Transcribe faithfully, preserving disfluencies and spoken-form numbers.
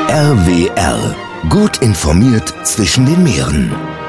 R W R. Gut informiert zwischen den Meeren.